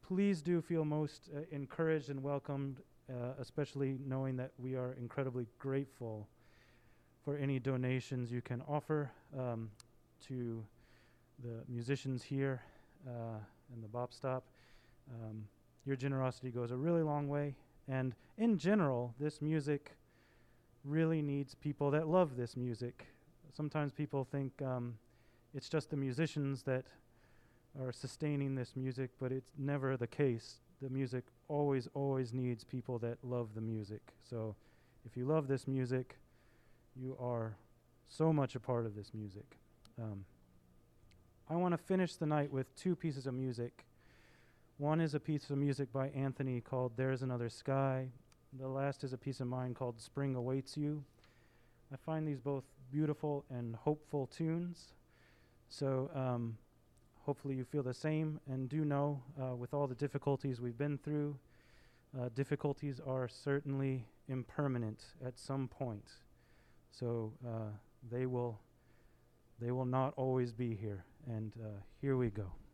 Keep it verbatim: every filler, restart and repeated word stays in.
please do feel most uh, encouraged and welcomed, uh, especially knowing that we are incredibly grateful for any donations you can offer um, to the musicians here uh, in the Bop Stop. Um, your generosity goes a really long way, and in general, this music really needs people that love this music. Sometimes people think um, it's just the musicians that are sustaining this music, but it's never the case. The music always, always needs people that love the music. So if you love this music, you are so much a part of this music. Um, I want to finish the night with two pieces of music. One is a piece of music by Anthony called There's Another Sky. The last is a piece of mine called Spring Awaits You. I find these both beautiful and hopeful tunes. So um, hopefully you feel the same, and do know uh, with all the difficulties we've been through, uh, difficulties are certainly impermanent at some point. So uh, they will they will not always be here. And uh, here we go.